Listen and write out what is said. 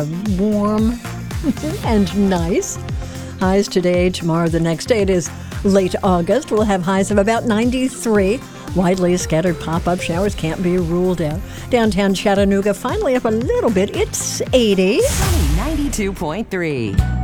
warm and nice. Highs today, tomorrow, the next day. It is late August. We'll have highs of about 93. Widely scattered pop-up showers can't be ruled out. Downtown Chattanooga finally up a little bit. It's 80. 92.3.